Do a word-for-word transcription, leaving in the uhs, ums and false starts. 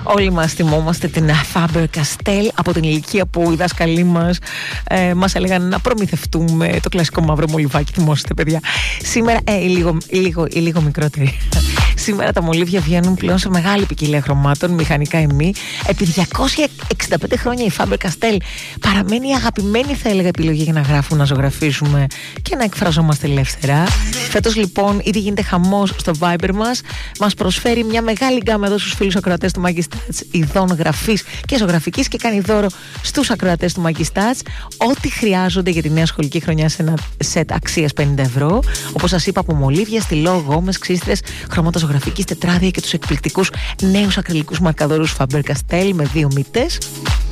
Όλοι μας θυμόμαστε την Faber-Castell από την ηλικία που οι δάσκαλοι μας ε, μας έλεγαν να προμηθευτούμε το κλασικό μαύρο μολυβάκι. Θυμόσαστε, παιδιά? Σήμερα, ε, η λίγο, η λίγο, η λίγο μικρότερη. Σήμερα τα μολύβια βγαίνουν πλέον σε μεγάλη ποικιλία χρωμάτων, μηχανικά ημί. Επί διακόσια εξήντα πέντε χρόνια η Faber-Castell παραμένει η αγαπημένη, θα έλεγα, επιλογή για να γράφουμε, να ζωγραφίσουμε και να εκφραζόμαστε ελεύθερα. Φέτος λοιπόν ήδη γίνεται χαμός στο Viber μας. Μας προσφέρει μια μεγάλη γκάμα εδώ στους φίλους ακροατές του Maggistats ειδών γραφής και ζωγραφικής και κάνει δώρο στους ακροατές του Maggistats ό,τι χρειάζονται για τη νέα σχολική χρονιά σε ένα σετ αξίας πενήντα ευρώ. Όπως σας είπα, από μολύβια, στυλό, γόμες, ξύστρες, χρώματα ζωγραφικής, τετράδια και τους εκπληκτικούς νέους ακριλικούς μαρκαδόρους Faber-Castell με δύο μύτες.